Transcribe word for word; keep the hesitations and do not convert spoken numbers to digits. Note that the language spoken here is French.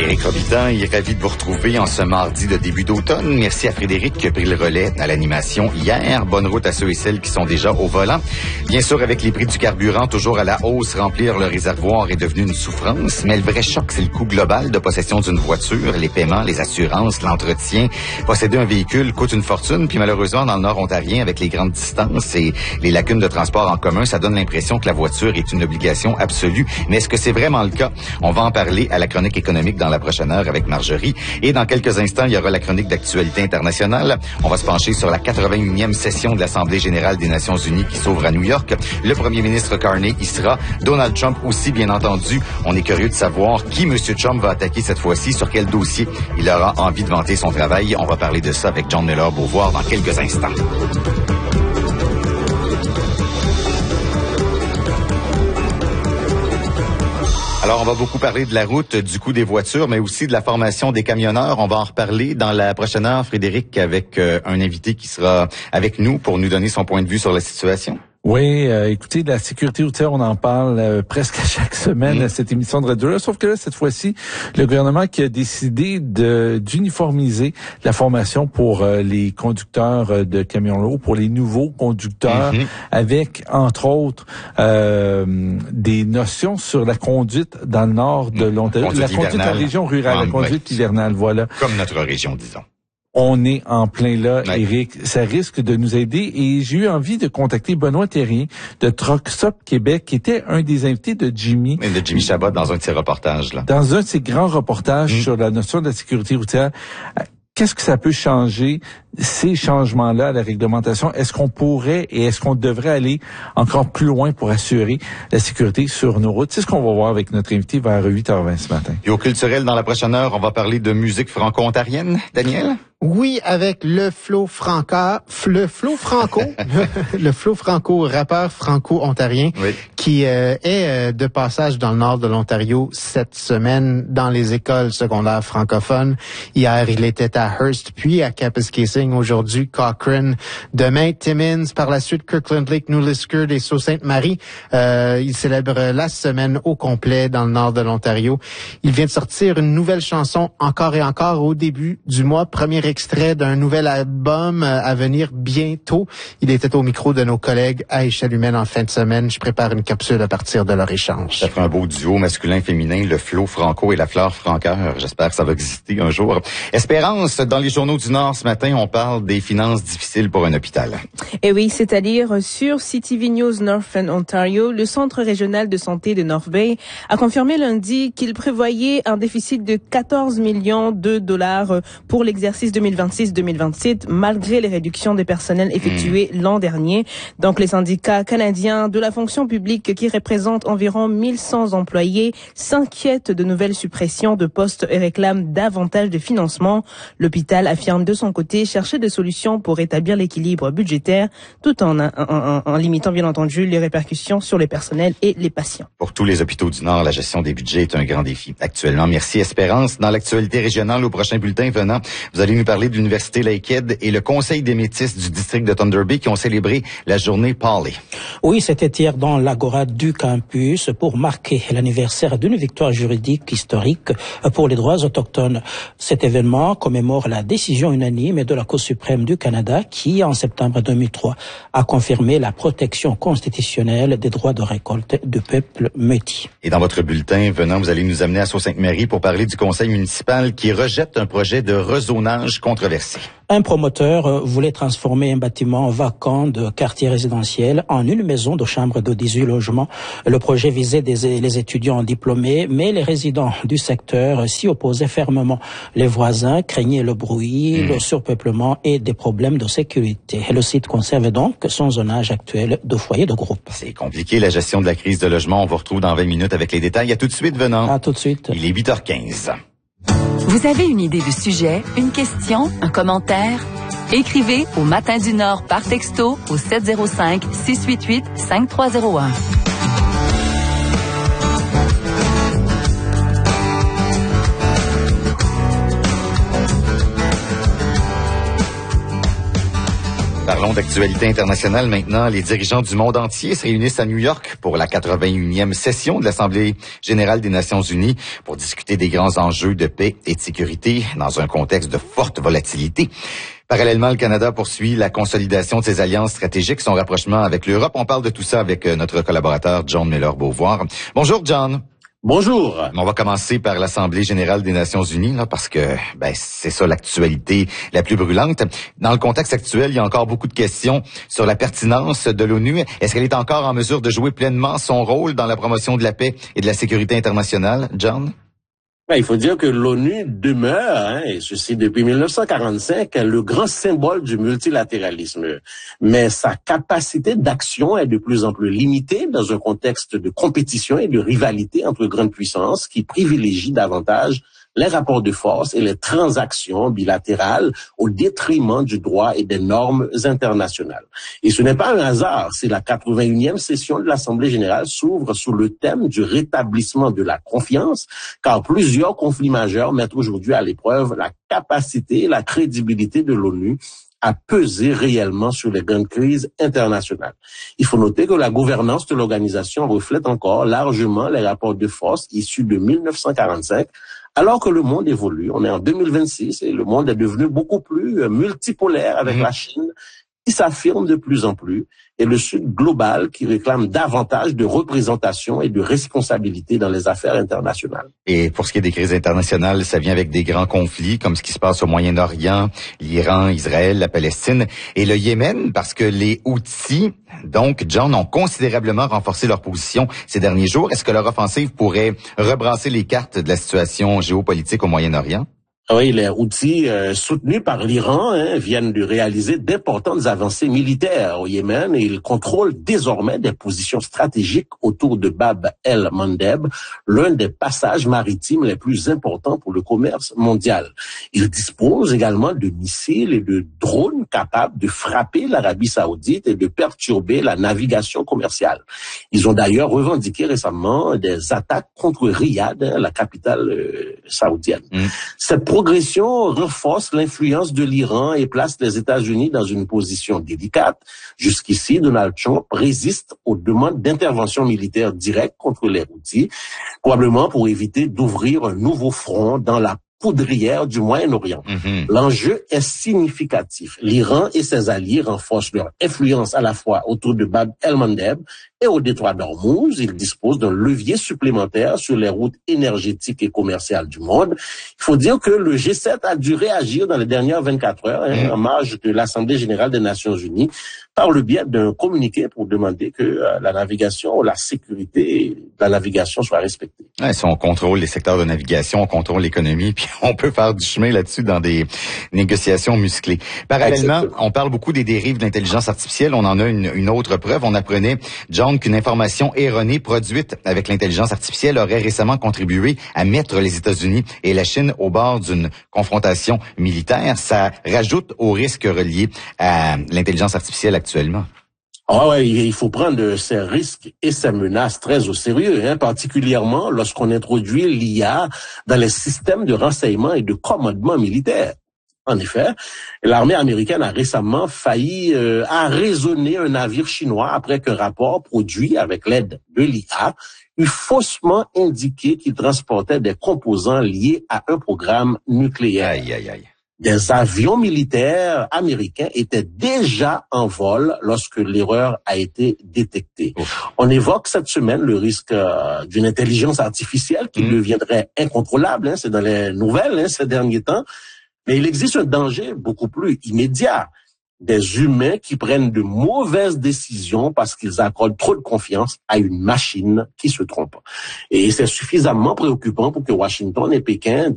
Frédéric Robitaille, ravi de vous retrouver en ce mardi de début d'automne. Merci à Frédéric qui a pris le relais à l'animation hier. Bonne route à ceux et celles qui sont déjà au volant. Bien sûr, avec les prix du carburant toujours à la hausse, remplir le réservoir est devenu une souffrance. Mais le vrai choc, c'est le coût global de possession d'une voiture, les paiements, les assurances, l'entretien. Posséder un véhicule coûte une fortune. Puis malheureusement, dans le Nord ontarien, avec les grandes distances et les lacunes de transport en commun, ça donne l'impression que la voiture est une obligation absolue. Mais est-ce que c'est vraiment le cas? On va en parler à la chronique économique dans la prochaine heure avec Marjorie. Et dans quelques instants, il y aura la chronique d'actualité internationale. On va se pencher sur la quatre-vingt-unième session de l'Assemblée générale des Nations unies qui s'ouvre à New York. Le premier ministre Carney y sera. Donald Trump aussi, bien entendu. On est curieux de savoir qui M. Trump va attaquer cette fois-ci, sur quel dossier il aura envie de vanter son travail. On va parler de ça avec John Miller-Beauvoir dans quelques instants. Alors, on va beaucoup parler de la route, du coût des voitures, mais aussi de la formation des camionneurs. On va en reparler dans la prochaine heure, Frédéric, avec euh, un invité qui sera avec nous pour nous donner son point de vue sur la situation. Oui, euh, écoutez, de la sécurité routière, on en parle euh, presque à chaque semaine mmh. à cette émission de Radio-là, sauf que là, cette fois-ci, le gouvernement qui a décidé de d'uniformiser la formation pour euh, les conducteurs de camions lourds, pour les nouveaux conducteurs, mmh. avec, entre autres, euh, des notions sur la conduite dans le nord de l'Ontario, la conduite de la région rurale, ah, la conduite ouais. hivernale, voilà. Comme notre région, disons. On est en plein là, ouais. Éric. Ça risque de nous aider. Et j'ai eu envie de contacter Benoît Terrien de Truck Stop Québec, qui était un des invités de Jimmy. Et de Jimmy Chabot dans un de ses reportages, là. Dans un de ses grands reportages mmh. sur la notion de la sécurité routière. Qu'est-ce que ça peut changer, ces changements-là à la réglementation? Est-ce qu'on pourrait et est-ce qu'on devrait aller encore plus loin pour assurer la sécurité sur nos routes? C'est ce qu'on va voir avec notre invité vers huit heures vingt ce matin. Et au culturel, dans la prochaine heure, on va parler de musique franco-ontarienne. Daniel? Oui, avec le Flo Franca, le Flo Franco, le Flo Franco, rappeur franco-ontarien, oui. qui euh, est euh, de passage dans le nord de l'Ontario cette semaine dans les écoles secondaires francophones. Hier, il était à Hearst, puis à Kapuskasing. Aujourd'hui, Cochrane. Demain, Timmins. Par la suite, Kirkland Lake, New Liskeard et Sault-Sainte-Marie. Euh, il célèbre la semaine au complet dans le nord de l'Ontario. Il vient de sortir une nouvelle chanson, encore et encore, au début du mois. Premier extrait d'un nouvel album à venir bientôt. Il était au micro de nos collègues à échelle humaine en fin de semaine. Je prépare une capsule à partir de leur échange. Ça fait un beau duo masculin-féminin, le Flo Franco et la Fleur Franqueur. J'espère que ça va exister un jour. Espérance, dans les journaux du Nord ce matin, on parle des finances difficiles pour un hôpital. Et oui, c'est-à-dire sur C T V News Northern Ontario, le Centre régional de santé de North Bay a confirmé lundi qu'il prévoyait un déficit de quatorze millions de dollars pour l'exercice deux mille vingt-six deux mille vingt-sept, malgré les réductions de personnel effectuées mmh. l'an dernier. Donc, les syndicats canadiens de la fonction publique, qui représentent environ mille cent employés, s'inquiètent de nouvelles suppressions de postes et réclament davantage de financement. L'hôpital affirme de son côté chercher des solutions pour rétablir l'équilibre budgétaire, tout en, en, en, en limitant, bien entendu, les répercussions sur le personnel et les patients. Pour tous les hôpitaux du Nord, la gestion des budgets est un grand défi actuellement. Merci Espérance. Dans l'actualité régionale, au prochain bulletin venant, vous allez nous parler de l'Université Lakehead et le Conseil des métis du district de Thunder Bay qui ont célébré la journée Pauley. Oui, c'était hier dans l'agora du campus pour marquer l'anniversaire d'une victoire juridique historique pour les droits autochtones. Cet événement commémore la décision unanime de la Cour suprême du Canada qui, en septembre deux mille trois, a confirmé la protection constitutionnelle des droits de récolte du peuple métis. Et dans votre bulletin venant, vous allez nous amener à Sault-Sainte-Marie pour parler du conseil municipal qui rejette un projet de rezonage controversé. Un promoteur voulait transformer un bâtiment vacant de quartier résidentiel en une maison de chambre de dix-huit logements. Le projet visait des, les étudiants diplômés, mais les résidents du secteur s'y opposaient fermement. Les voisins craignaient le bruit, mmh. le surpeuplement et des problèmes de sécurité. Le site conserve donc son zonage actuel de foyer de groupe. C'est compliqué, la gestion de la crise de logement. On vous retrouve dans vingt minutes avec les détails. À tout de suite, venant. À tout de suite. Il est huit heures quinze. Vous avez une idée de sujet, une question, un commentaire? Écrivez au Matin du Nord par texto au sept zéro cinq, six huit huit, cinq trois zéro un. Parlons d'actualité internationale maintenant. Les dirigeants du monde entier se réunissent à New York pour la quatre-vingt-unième session de l'Assemblée générale des Nations unies pour discuter des grands enjeux de paix et de sécurité dans un contexte de forte volatilité. Parallèlement, le Canada poursuit la consolidation de ses alliances stratégiques, son rapprochement avec l'Europe. On parle de tout ça avec notre collaborateur John Miller-Beauvoir. Bonjour, John. Bonjour. On va commencer par l'Assemblée générale des Nations unies, là, parce que ben c'est ça l'actualité la plus brûlante. Dans le contexte actuel, il y a encore beaucoup de questions sur la pertinence de l'ONU. Est-ce qu'elle est encore en mesure de jouer pleinement son rôle dans la promotion de la paix et de la sécurité internationale, John? Ben, il faut dire que l'ONU demeure, hein, et ceci depuis mille neuf cent quarante-cinq, le grand symbole du multilatéralisme. Mais sa capacité d'action est de plus en plus limitée dans un contexte de compétition et de rivalité entre grandes puissances qui privilégient davantage les rapports de force et les transactions bilatérales au détriment du droit et des normes internationales. Et ce n'est pas un hasard si la quatre-vingt-unième session de l'Assemblée générale s'ouvre sous le thème du rétablissement de la confiance, car plusieurs conflits majeurs mettent aujourd'hui à l'épreuve la capacité et la crédibilité de l'ONU à peser réellement sur les grandes crises internationales. Il faut noter que la gouvernance de l'organisation reflète encore largement les rapports de force issus de mille neuf cent quarante-cinq, alors que le monde évolue. On est en deux mille vingt-six et le monde est devenu beaucoup plus multipolaire avec mmh. la Chine qui s'affirme de plus en plus et le Sud global qui réclame davantage de représentation et de responsabilité dans les affaires internationales. Et pour ce qui est des crises internationales, ça vient avec des grands conflits comme ce qui se passe au Moyen-Orient, l'Iran, Israël, la Palestine et le Yémen, parce que les Houthis, donc, John, ont considérablement renforcé leur position ces derniers jours. Est-ce que leur offensive pourrait rebrasser les cartes de la situation géopolitique au Moyen-Orient? Oui, les Houthis, euh, soutenus par l'Iran, hein, viennent de réaliser d'importantes avancées militaires au Yémen et ils contrôlent désormais des positions stratégiques autour de Bab el-Mandeb, l'un des passages maritimes les plus importants pour le commerce mondial. Ils disposent également de missiles et de drones capables de frapper l'Arabie saoudite et de perturber la navigation commerciale. Ils ont d'ailleurs revendiqué récemment des attaques contre Riyad, hein, la capitale euh, saoudienne. Mmh. Cette progression renforce l'influence de l'Iran et place les États-Unis dans une position délicate. Jusqu'ici, Donald Trump résiste aux demandes d'intervention militaire directe contre les Houthis, probablement pour éviter d'ouvrir un nouveau front dans la poudrière du Moyen-Orient. Mm-hmm. L'enjeu est significatif. L'Iran et ses alliés renforcent leur influence à la fois autour de Bab el-Mandeb et au détroit d'Ormuz. Ils disposent d'un levier supplémentaire sur les routes énergétiques et commerciales du monde. Il faut dire que le G sept a dû réagir dans les dernières vingt-quatre heures, hein, mm. en marge de l'Assemblée générale des Nations unies, par le biais d'un communiqué pour demander que euh, la navigation ou la sécurité de la navigation soit respectée. Ouais, si on contrôle les secteurs de navigation, on contrôle l'économie, puis on peut faire du chemin là-dessus dans des négociations musclées. Parallèlement, Exactement. on parle beaucoup des dérives de l'intelligence artificielle. On en a une, une autre preuve. On apprenait, John, qu'une information erronée produite avec l'intelligence artificielle aurait récemment contribué à mettre les États-Unis et la Chine au bord d'une confrontation militaire. Ça rajoute aux risques reliés à l'intelligence artificielle actuellement. Ah ouais, il faut prendre ces risques et ces menaces très au sérieux, hein, particulièrement lorsqu'on introduit l'I A dans les systèmes de renseignement et de commandement militaire. En effet, l'armée américaine a récemment failli euh, arraisonner un navire chinois après qu'un rapport produit avec l'aide de l'I A eut faussement indiqué qu'il transportait des composants liés à un programme nucléaire. Aïe, aïe, aïe. Des avions militaires américains étaient déjà en vol lorsque l'erreur a été détectée. Ouf. On évoque cette semaine le risque euh, d'une intelligence artificielle qui mmh. deviendrait incontrôlable. Hein, c'est dans les nouvelles hein, ces derniers temps. Mais il existe un danger beaucoup plus immédiat. Des humains qui prennent de mauvaises décisions parce qu'ils accordent trop de confiance à une machine qui se trompe. Et c'est suffisamment préoccupant pour que Washington et Pékin